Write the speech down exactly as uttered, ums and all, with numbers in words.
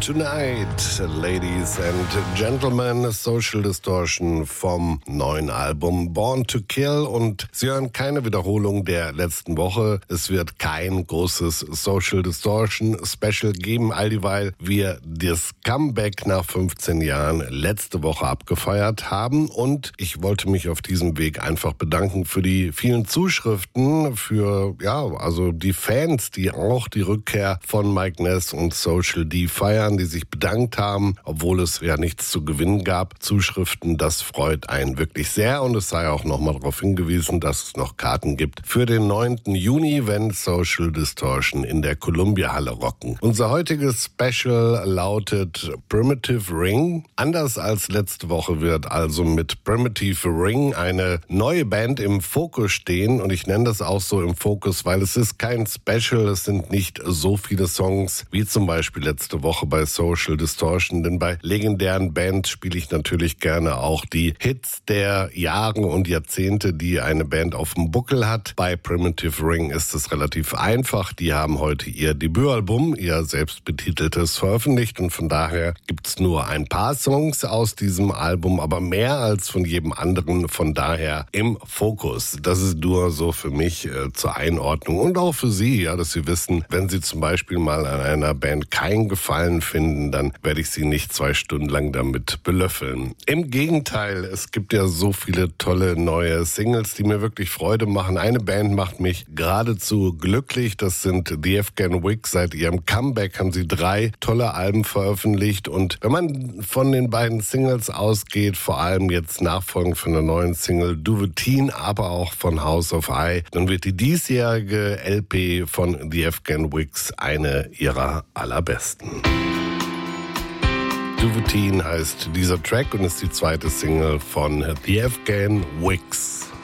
Tonight, Ladies and Gentlemen, Social Distortion vom neuen Album Born to Kill. Und Sie hören keine Wiederholung der letzten Woche. Es wird kein großes Social Distortion Special geben, all dieweil wir das Comeback nach fünfzehn Jahren letzte Woche abgefeiert haben. Und ich wollte mich auf diesem Weg einfach bedanken für die vielen Zuschriften, für, ja, also die Fans, die auch die Rückkehr von Mike Ness und Social D feiern, die sich bedankt haben, obwohl es ja nichts zu gewinnen gab. Zuschriften, das freut einen wirklich sehr, und es sei auch nochmal darauf hingewiesen, dass es noch Karten gibt für den neunten Juni, wenn Social Distortion in der Columbia Halle rocken. Unser heutiges Special lautet Primitive Ring. Anders als letzte Woche wird also mit Primitive Ring eine neue Band im Fokus stehen, und ich nenne das auch so im Fokus, weil es ist kein Special, es sind nicht so viele Songs wie zum Beispiel letzte Woche bei Social Distortion, denn bei legendären Bands spiele ich natürlich gerne auch die Hits der Jahre und Jahrzehnte, die eine Band auf dem Buckel hat. Bei Primitive Ring ist es relativ einfach. Die haben heute ihr Debütalbum, ihr selbstbetiteltes, veröffentlicht, und von daher gibt's nur ein paar Songs aus diesem Album, aber mehr als von jedem anderen, von daher im Fokus. Das ist nur so für mich äh, zur Einordnung und auch für Sie, ja, dass Sie wissen, wenn Sie zum Beispiel mal an einer Band keinen Gefallen finden, dann werde ich Sie nicht zwei Stunden lang damit belöffeln. Im Gegenteil, es gibt ja so viele tolle neue Singles, die mir wirklich Freude machen. Eine Band macht mich geradezu glücklich, das sind The Afghan Wigs. Seit ihrem Comeback haben sie drei tolle Alben veröffentlicht, und wenn man von den beiden Singles ausgeht, vor allem jetzt nachfolgend von der neuen Single Duveteen, aber auch von House of I, dann wird die diesjährige L P von The Afghan Wigs eine ihrer allerbesten. Duveteen heißt dieser Track und ist die zweite Single von The Afghan Wigs.